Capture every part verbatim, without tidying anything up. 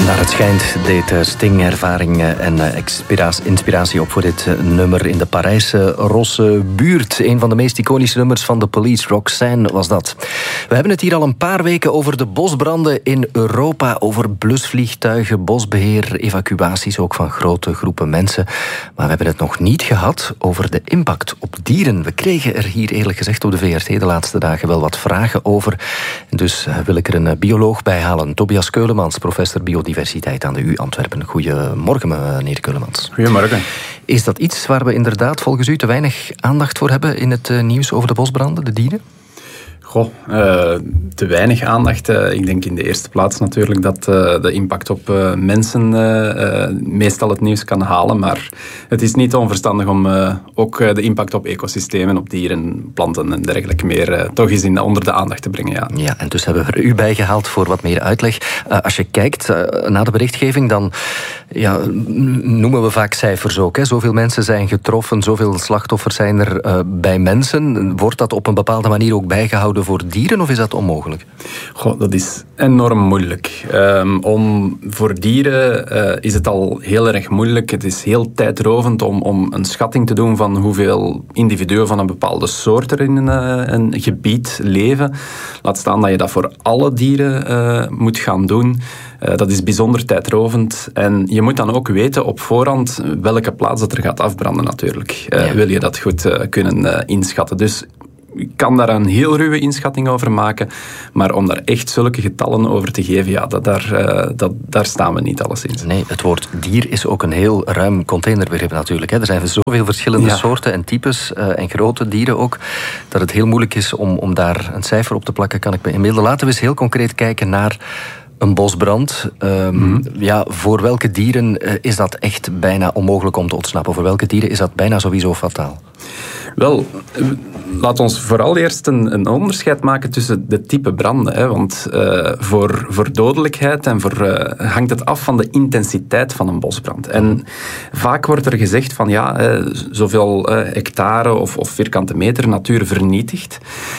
Naar het schijnt deed Sting ervaring en inspiratie op voor dit nummer in de Parijse Rosse buurt. Een van de meest iconische nummers van de Police, Roxanne, was dat. We hebben het hier al een paar weken over de bosbranden in Europa, over blusvliegtuigen, bosbeheer, evacuaties ook van grote groepen mensen. Maar we hebben het nog niet gehad over de impact op dieren. We kregen er hier eerlijk gezegd op de V R T de laatste dagen wel wat vragen over. Dus wil ik er een bioloog bij halen. Tobias Keulemans, professor biodiversiteit aan de U Antwerpen. Goedemorgen, meneer Keulemans. Goedemorgen. Is dat iets waar we inderdaad volgens u te weinig aandacht voor hebben in het nieuws over de bosbranden, de dieren? Goh, uh, te weinig aandacht. Uh, ik denk in de eerste plaats natuurlijk dat uh, de impact op uh, mensen uh, uh, meestal het nieuws kan halen. Maar het is niet onverstandig om uh, ook uh, de impact op ecosystemen, op dieren, planten en dergelijke meer uh, toch eens in, onder de aandacht te brengen. Ja. ja, en dus hebben we er u bijgehaald voor wat meer uitleg. Uh, als je kijkt uh, naar de berichtgeving, dan ja, noemen we vaak cijfers ook. Hè. Zoveel mensen zijn getroffen, zoveel slachtoffers zijn er uh, bij mensen. Wordt dat op een bepaalde manier ook bijgehouden voor dieren, of is dat onmogelijk? Goh, dat is enorm moeilijk. Um, om, voor dieren uh, is het al heel erg moeilijk. Het is heel tijdrovend om, om een schatting te doen van hoeveel individuen van een bepaalde soort er in een, uh, een gebied leven. Laat staan dat je dat voor alle dieren uh, moet gaan doen. Uh, dat is bijzonder tijdrovend. En je moet dan ook weten op voorhand welke plaats dat er gaat afbranden natuurlijk. Uh, ja. Wil je dat goed uh, kunnen uh, inschatten. Dus ik kan daar een heel ruwe inschatting over maken, maar om daar echt zulke getallen over te geven, ja, dat, daar, uh, dat, daar staan we niet alleszins. Nee, het woord dier is ook een heel ruim containerbegrip natuurlijk. Hè. Er zijn zoveel verschillende ja. soorten en types uh, en grote dieren ook, dat het heel moeilijk is om, om daar een cijfer op te plakken, kan ik me inbeelden. Laten we eens heel concreet kijken naar een bosbrand. Um, mm-hmm. Ja, voor welke dieren uh, is dat echt bijna onmogelijk om te ontsnappen? Voor welke dieren is dat bijna sowieso fataal? Wel, laat ons vooral eerst een, een onderscheid maken tussen de type branden. Hè, want uh, voor, voor dodelijkheid en voor, uh, hangt het af van de intensiteit van een bosbrand. En vaak wordt er gezegd van ja, uh, zoveel uh, hectare of, of vierkante meter natuur vernietigd.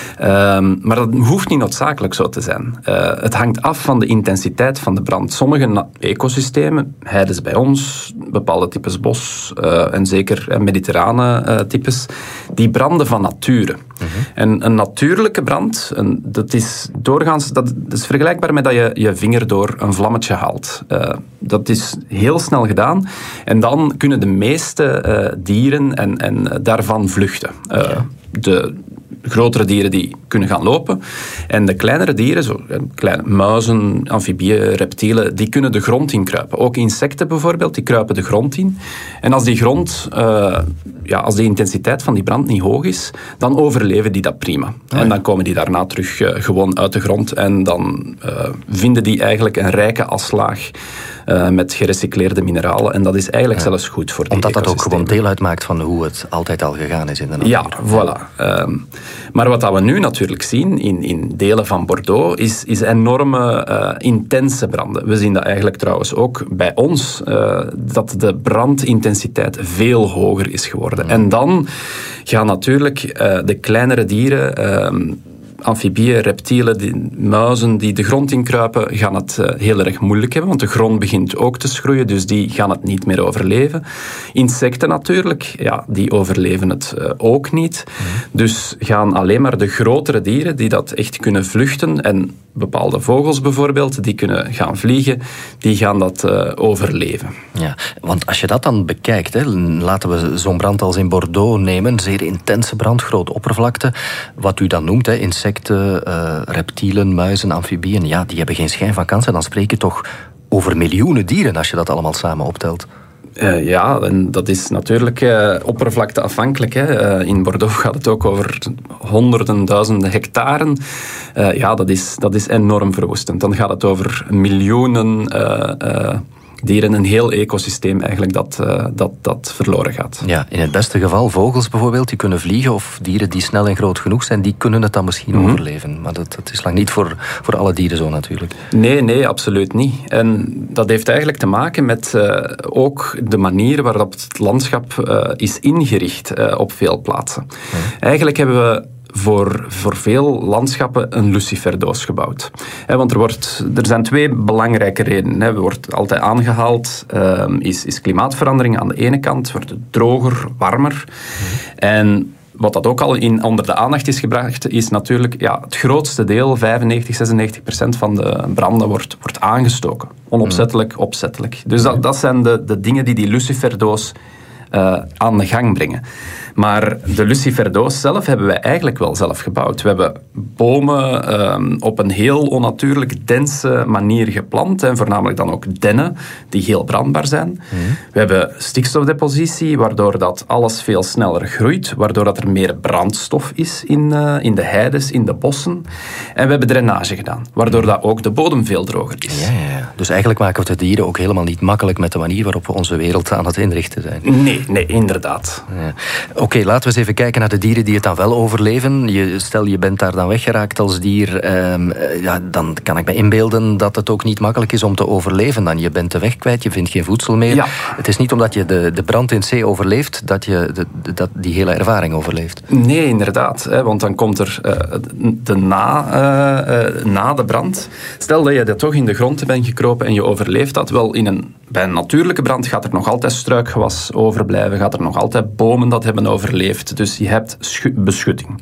Um, maar dat hoeft niet noodzakelijk zo te zijn. Uh, het hangt af van de intensiteit van de brand. Sommige na- ecosystemen, heidens bij ons, bepaalde types bos uh, en zeker uh, mediterrane uh, types, die branden van nature. Uh-huh. En een natuurlijke brand, een, dat is doorgaans, dat, dat is vergelijkbaar met dat je je vinger door een vlammetje haalt. Uh, dat is heel snel gedaan. En dan kunnen de meeste uh, dieren en, en daarvan vluchten. Uh, ja. De grotere dieren die kunnen gaan lopen. En de kleinere dieren, zo kleine muizen, amfibieën, reptielen, die kunnen de grond inkruipen. Ook insecten bijvoorbeeld, die kruipen de grond in. En als die grond, uh, ja, als de intensiteit van die brand niet hoog is, dan overleven die dat prima. Oh ja. En dan komen die daarna terug uh, gewoon uit de grond en dan uh, vinden die eigenlijk een rijke afslaag Uh, met gerecycleerde mineralen. En dat is eigenlijk ja. zelfs goed voor die Omdat dat ook gewoon deel uitmaakt van hoe het altijd al gegaan is in de natuur. Ja, voilà. Um, maar wat dat we nu natuurlijk zien in, in delen van Bordeaux is, is enorme, uh, intense branden. We zien dat eigenlijk trouwens ook bij ons, uh, dat de brandintensiteit veel hoger is geworden. Mm. En dan gaan natuurlijk uh, de kleinere dieren, Um, amfibieën, reptielen, die, muizen die de grond inkruipen, gaan het uh, heel erg moeilijk hebben, want de grond begint ook te schroeien, dus die gaan het niet meer overleven. Insecten natuurlijk, ja, die overleven het uh, ook niet. Mm. Dus gaan alleen maar de grotere dieren die dat echt kunnen vluchten, en bepaalde vogels bijvoorbeeld, die kunnen gaan vliegen, die gaan dat uh, overleven. Ja, want als je dat dan bekijkt, hè, laten we zo'n brand als in Bordeaux nemen, zeer intense brand, grote oppervlakte, wat u dan noemt, hè, insecten, uh, reptielen, muizen, amfibieën, ja, die hebben geen schijn van kans. En dan spreek je toch over miljoenen dieren als je dat allemaal samen optelt. Uh, ja, en dat is natuurlijk uh, oppervlakteafhankelijk. Hè. Uh, in Bordeaux gaat het ook over honderden, duizenden hectaren. Uh, ja, dat is, dat is enorm verwoestend. Dan gaat het over miljoenen uh, uh, dieren, een heel ecosysteem eigenlijk dat, uh, dat, dat verloren gaat. Ja, in het beste geval vogels bijvoorbeeld, die kunnen vliegen, of dieren die snel en groot genoeg zijn, die kunnen het dan misschien mm-hmm. overleven. Maar dat, dat is lang niet voor, voor alle dieren zo natuurlijk. Nee, nee, absoluut niet. En dat heeft eigenlijk te maken met uh, ook de manier waarop het landschap uh, is ingericht uh, op veel plaatsen. Mm. Eigenlijk hebben we voor, voor veel landschappen een luciferdoos gebouwd. He, want er, wordt, er zijn twee belangrijke redenen. He, er wordt altijd aangehaald, uh, is, is klimaatverandering aan de ene kant, wordt het droger, warmer. Mm. En wat dat ook al in, onder de aandacht is gebracht, is natuurlijk ja, het grootste deel, vijfennegentig, zesennegentig procent van de branden wordt, wordt aangestoken. Onopzettelijk, opzettelijk. Dus dat, dat zijn de, de dingen die die luciferdoos uh, aan de gang brengen. Maar de luciferdoos zelf hebben wij eigenlijk wel zelf gebouwd. We hebben bomen um, op een heel onnatuurlijk dense manier geplant. En voornamelijk dan ook dennen, die heel brandbaar zijn. Mm. We hebben stikstofdepositie, waardoor dat alles veel sneller groeit. Waardoor dat er meer brandstof is in, uh, in de heides, in de bossen. En we hebben drainage gedaan, waardoor mm. dat ook de bodem veel droger is. Ja, ja, ja. Dus eigenlijk maken we het de dieren ook helemaal niet makkelijk met de manier waarop we onze wereld aan het inrichten zijn. Nee, nee, inderdaad. Ja. Oké, okay, laten we eens even kijken naar de dieren die het dan wel overleven. Je, stel, je bent daar dan weggeraakt als dier. Eh, ja, dan kan ik me inbeelden dat het ook niet makkelijk is om te overleven. Dan. Je bent de weg kwijt, je vindt geen voedsel meer. Ja. Het is niet omdat je de, de brand in zee overleeft, dat je de, de, dat die hele ervaring overleeft. Nee, inderdaad. Hè, want dan komt er uh, de na, uh, uh, na de brand. Stel dat je dat toch in de grond bent gekropen en je overleeft dat. Wel, in een, bij een natuurlijke brand gaat er nog altijd struikgewas overblijven. Gaat er nog altijd bomen dat hebben overleefd. Dus je hebt schu- beschutting.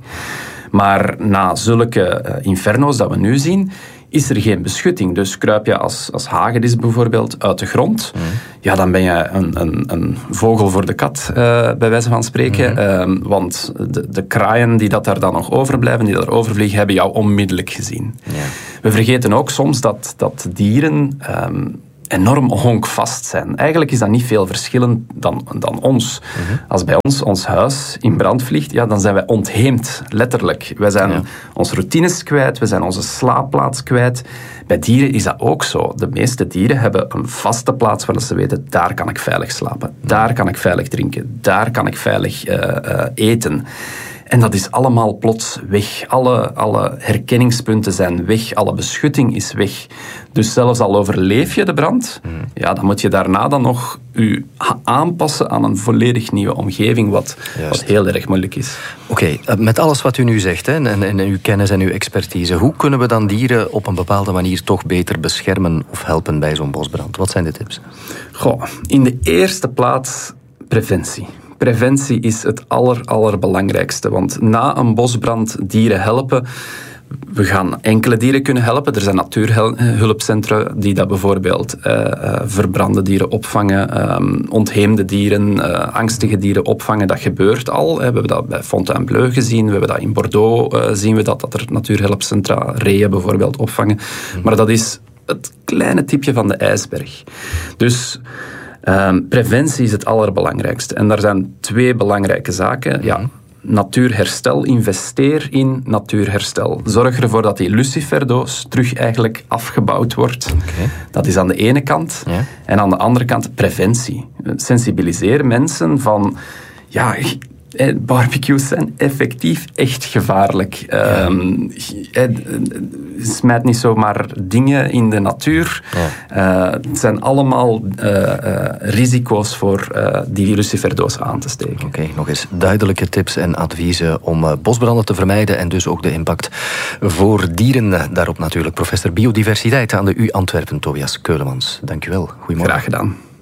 Maar na zulke uh, inferno's dat we nu zien, is er geen beschutting. Dus kruip je als, als hagedis bijvoorbeeld uit de grond, mm. ja, dan ben je een, een, een vogel voor de kat, uh, bij wijze van spreken. Mm. Uh, want de, de kraaien die dat daar dan nog overblijven, die dat er overvliegen, hebben jou onmiddellijk gezien. Yeah. We vergeten ook soms dat, dat dieren Um, enorm honkvast zijn. Eigenlijk is dat niet veel verschillend dan, dan ons. Mm-hmm. Als bij ons ons huis in brand vliegt, ja, dan zijn wij ontheemd, letterlijk. Wij zijn ja. onze routines kwijt, we zijn onze slaapplaats kwijt. Bij dieren is dat ook zo. De meeste dieren hebben een vaste plaats waar ze weten, daar kan ik veilig slapen, daar kan ik veilig drinken, daar kan ik veilig uh, uh, eten. En dat is allemaal plots weg. Alle, alle herkenningspunten zijn weg. Alle beschutting is weg. Dus zelfs al overleef je de brand, mm. ja, dan moet je daarna dan nog je aanpassen aan een volledig nieuwe omgeving, wat, wat heel erg moeilijk is. Oké, okay, met alles wat u nu zegt, hè, en, en uw kennis en uw expertise, hoe kunnen we dan dieren op een bepaalde manier toch beter beschermen of helpen bij zo'n bosbrand? Wat zijn de tips? Goh, in de eerste plaats preventie. Preventie is het aller, allerbelangrijkste. Want na een bosbrand dieren helpen. We gaan enkele dieren kunnen helpen. Er zijn natuurhulpcentra die dat bijvoorbeeld uh, uh, verbrande dieren opvangen, um, ontheemde dieren, uh, angstige dieren opvangen. Dat gebeurt al. We hebben dat bij Fontainebleau gezien. We hebben dat in Bordeaux uh, zien we dat, dat er natuurhulpcentra, reeën bijvoorbeeld opvangen. Maar dat is het kleine tipje van de ijsberg. Dus Um, preventie is het allerbelangrijkste. En daar zijn twee belangrijke zaken. Ja, natuurherstel. Investeer in natuurherstel. Zorg ervoor dat die luciferdoos terug eigenlijk afgebouwd wordt. Okay. Dat is aan de ene kant. Ja. En aan de andere kant preventie. Sensibiliseer mensen van ja, barbecues zijn effectief echt gevaarlijk. Ja. Um, smijt niet zomaar dingen in de natuur. Ja. Uh, het zijn allemaal uh, uh, risico's voor uh, die luciferdoos aan te steken. Oké, okay, nog eens duidelijke tips en adviezen om uh, bosbranden te vermijden en dus ook de impact voor dieren. Daarop natuurlijk professor biodiversiteit aan de U Antwerpen, Tobias Keulemans. Dank u wel. Goedemorgen. Graag gedaan.